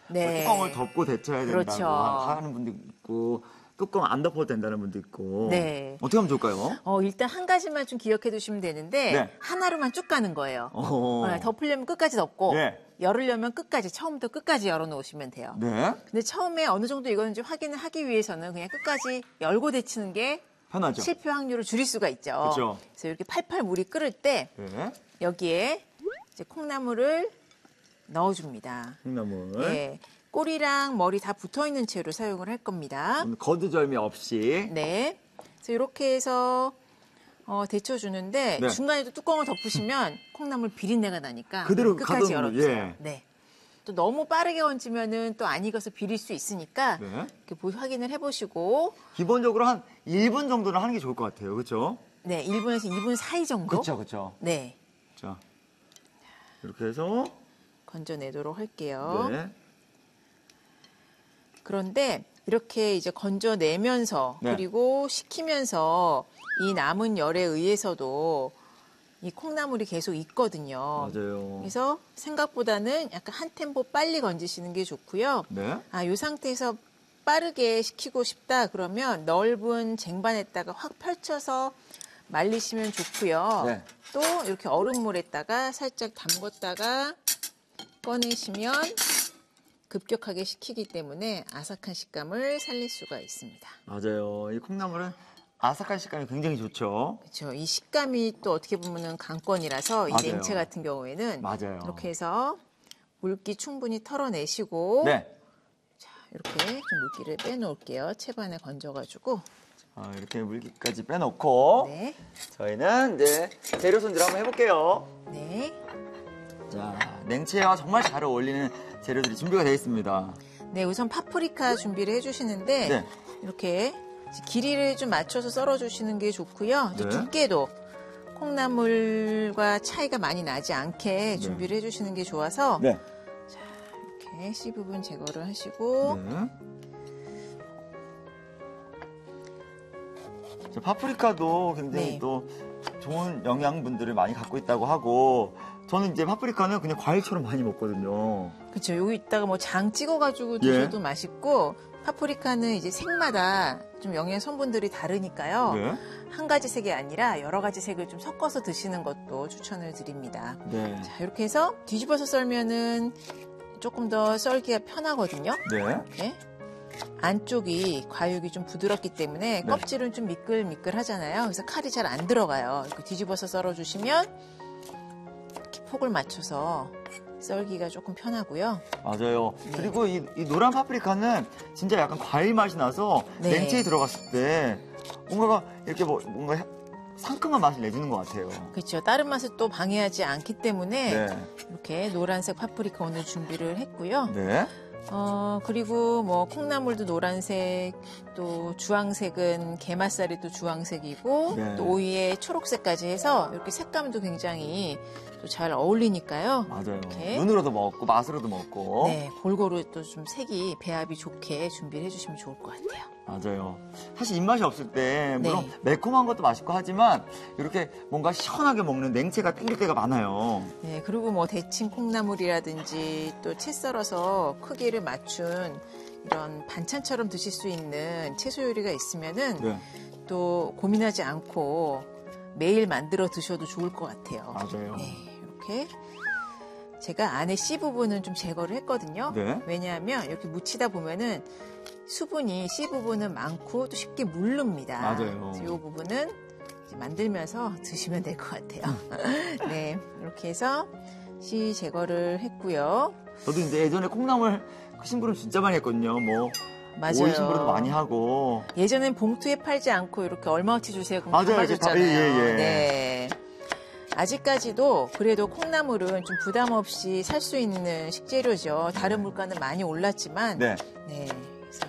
네. 뚜껑을 덮고 데쳐야 된다고 그렇죠. 하는 분도 있고 뚜껑 안 덮어도 된다는 분도 있고. 네. 어떻게 하면 좋을까요? 일단 한 가지만 좀 기억해 두시면 되는데 네. 하나로만 쭉 가는 거예요. 네. 덮으려면 끝까지 덮고 네. 열으려면 끝까지 처음부터 끝까지 열어놓으시면 돼요. 네. 근데 처음에 어느 정도 익었는지 확인을 하기 위해서는 그냥 끝까지 열고 데치는 게 편하죠. 실패 확률을 줄일 수가 있죠. 그렇죠. 그래서 이렇게 팔팔 물이 끓을 때 네. 여기에 이제 콩나물을 넣어줍니다. 콩나물. 네. 꼬리랑 머리 다 붙어있는 채로 사용을 할 겁니다. 거두절미 없이. 네. 그래서 이렇게 해서 데쳐주는데 네. 중간에도 뚜껑을 덮으시면 콩나물 비린내가 나니까 그대로 끝까지 가둬놓으면, 열어주세요. 예. 네. 또 너무 빠르게 얹으면은 또 안 익어서 비릴 수 있으니까 네. 이렇게 확인을 해보시고 기본적으로 한 1분 정도는 하는 게 좋을 것 같아요. 그렇죠? 네, 1분에서 2분 사이 정도. 그렇죠. 그렇죠. 네. 자, 이렇게 해서 건져내도록 할게요. 네. 그런데 이렇게 이제 건져내면서 네. 그리고 식히면서 이 남은 열에 의해서도 이 콩나물이 계속 익거든요. 맞아요. 그래서 생각보다는 약간 한 템포 빨리 건지시는 게 좋고요. 네. 이 상태에서 빠르게 식히고 싶다 그러면 넓은 쟁반에다가 확 펼쳐서 말리시면 좋고요. 네. 또 이렇게 얼음물에다가 살짝 담궜다가 꺼내시면 급격하게 식히기 때문에 아삭한 식감을 살릴 수가 있습니다. 맞아요. 이 콩나물은 아삭한 식감이 굉장히 좋죠. 그렇죠. 이 식감이 또 어떻게 보면은 강건이라서 이 맞아요. 냉채 같은 경우에는 맞아요. 이렇게 해서 물기 충분히 털어내시고 네. 자, 이렇게 좀 물기를 빼놓을게요. 채반에 건져가지고 이렇게 물기까지 빼놓고 네, 저희는 이제 재료 손질 한번 해볼게요. 네, 자, 냉채와 정말 잘 어울리는 재료들이 준비가 되어 있습니다. 네. 우선 파프리카 준비를 해주시는데 네. 이렇게 길이를 좀 맞춰서 썰어주시는 게 좋고요. 이제 네. 두께도 콩나물과 차이가 많이 나지 않게 준비를 해주시는 게 좋아서 네. 이렇게 씨 부분 제거를 하시고 네. 자, 파프리카도 굉장히 네. 또 좋은 영양분들을 많이 갖고 있다고 하고 저는 이제 파프리카는 그냥 과일처럼 많이 먹거든요. 그렇죠. 여기 있다가 뭐 장 찍어가지고 드셔도 맛있고 파프리카는 이제 색마다 좀 영양 성분들이 다르니까요. 네. 한 가지 색이 아니라 여러 가지 색을 좀 섞어서 드시는 것도 추천을 드립니다. 네. 자, 이렇게 해서 뒤집어서 썰면은 조금 더 썰기가 편하거든요. 네. 이렇게. 안쪽이 과육이 좀 부드럽기 때문에 네. 껍질은 좀 미끌미끌 하잖아요. 그래서 칼이 잘 안 들어가요. 이렇게 뒤집어서 썰어주시면 이렇게 폭을 맞춰서 썰기가 조금 편하고요. 맞아요. 그리고 이 노란 파프리카는 진짜 약간 과일 맛이 나서 네. 냉채에 들어갔을 때 뭔가 이렇게 뭔가 상큼한 맛을 내주는 것 같아요. 그렇죠. 다른 맛을 또 방해하지 않기 때문에 네. 이렇게 노란색 파프리카 오늘 준비를 했고요. 네. 그리고 뭐 콩나물도 노란색, 또 주황색은 게맛살이 또 주황색이고 네. 또 오이에 초록색까지 해서 이렇게 색감도 굉장히 또 잘 어울리니까요. 맞아요. 이렇게. 눈으로도 먹고 맛으로도 먹고. 네, 골고루 또 좀 색이 배합이 좋게 준비를 해주시면 좋을 것 같아요. 맞아요. 사실 입맛이 없을 때 물론 네. 매콤한 것도 맛있고 하지만 이렇게 뭔가 시원하게 먹는 냉채가 땡길 때가 많아요. 네, 그리고 뭐 데친 콩나물이라든지 또 채 썰어서 크기를 맞춘 이런 반찬처럼 드실 수 있는 채소 요리가 있으면은 네. 또 고민하지 않고 매일 만들어 드셔도 좋을 것 같아요. 맞아요. 네, 이렇게 제가 안에 씨 부분은 좀 제거를 했거든요. 네. 왜냐하면 이렇게 무치다 보면은 수분이 씨 부분은 많고 또 쉽게 물릅니다. 맞아요. 그래서 이 부분은 이제 만들면서 드시면 될 것 같아요. 네, 이렇게 해서 씨 제거를 했고요. 저도 이제 예전에 콩나물 심부름 진짜 많이 했거든요. 뭐 맞아요. 오이 심부름도 많이 하고. 예전엔 봉투에 팔지 않고 이렇게 얼마어치 주세요. 그럼 맞아요. 담아줬잖아요. 예. 네. 아직까지도 그래도 콩나물은 좀 부담 없이 살 수 있는 식재료죠. 다른 물가는 많이 올랐지만. 네. 네. 그래서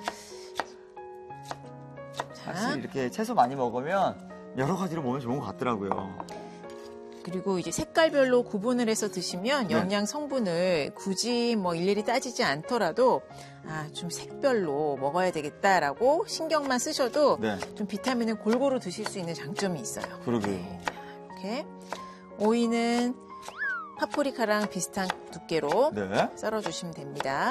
사실 이렇게 채소 많이 먹으면 여러 가지로 몸에 좋은 것 같더라고요. 그리고 이제 색깔별로 구분을 해서 드시면 네. 영양 성분을 굳이 뭐 일일이 따지지 않더라도 좀 색별로 먹어야 되겠다라고 신경만 쓰셔도 네. 좀 비타민을 골고루 드실 수 있는 장점이 있어요. 그러게요. 이렇게 오이는 파프리카랑 비슷한 두께로 네. 썰어주시면 됩니다.